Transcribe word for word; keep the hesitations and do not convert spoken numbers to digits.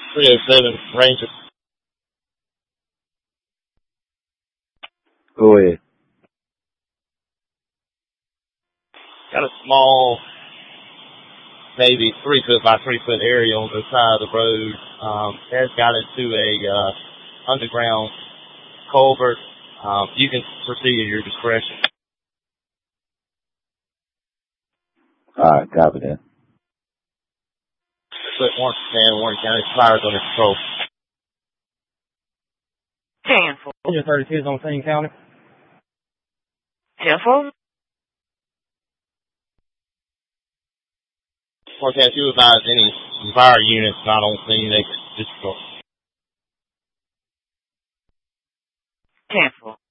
three oh seven Ranger. Go ahead. Got a small, maybe three foot by three foot area on the side of the road. Um, has got into a uh, underground culvert. Um, you can proceed at your discretion. All right, copy that. Foot Warren, and Warren County Fires under control. ten four. Engine thirty-two is on scene, County. ten four. Forecast, you advise any fire units not on scene, they just go. ten four.